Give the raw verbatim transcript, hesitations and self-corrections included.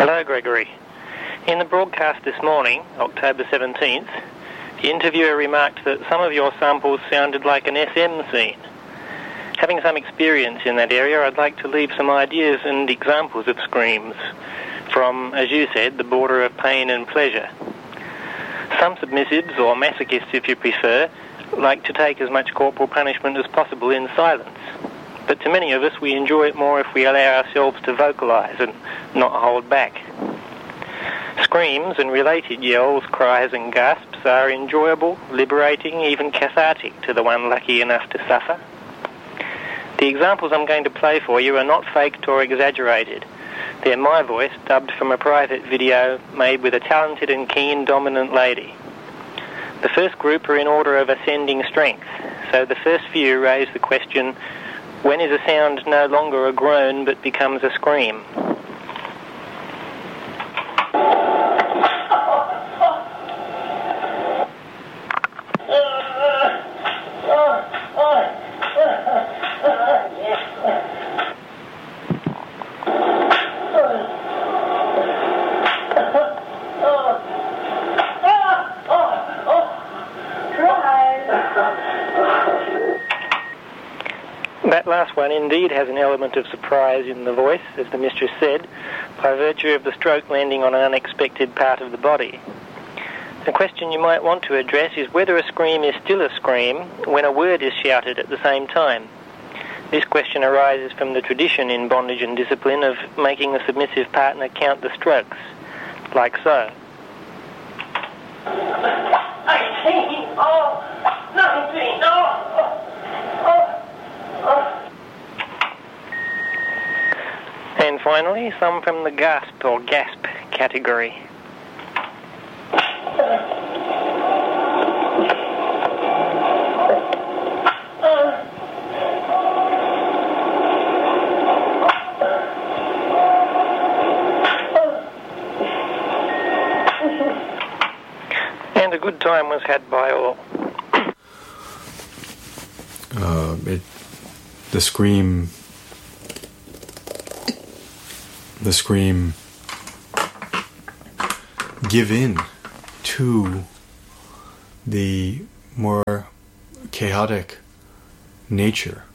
Hello, Gregory. In the broadcast this morning, October seventeenth, the interviewer remarked that some of your samples sounded like an S M scene. Having some experience in that area, I'd like to leave some ideas and examples of screams from, as you said, the border of pain and pleasure. Some submissives, or masochists if you prefer, like to take as much corporal punishment as possible in silence. But to many of us, we enjoy it more if we allow ourselves to vocalise and not hold back. Screams and related yells, cries and gasps are enjoyable, liberating, even cathartic to the one lucky enough to suffer. The examples I'm going to play for you are not faked or exaggerated. They're my voice dubbed from a private video made with a talented and keen dominant lady. The first group are in order of ascending strength, so the first few raise the question, when is a sound no longer a groan but becomes a scream? That last one indeed has an element of surprise in the voice, as the mistress said, by virtue of the stroke landing on an unexpected part of the body. The question you might want to address is whether a scream is still a scream when a word is shouted at the same time. This question arises from the tradition in bondage and discipline of making the submissive partner count the strokes, like so. eighteen, oh, nineteen, oh, oh, oh. And finally, some from the gasp or gasp category. And a good time was had by all. Uh, it, the scream, the scream, give in to the more chaotic nature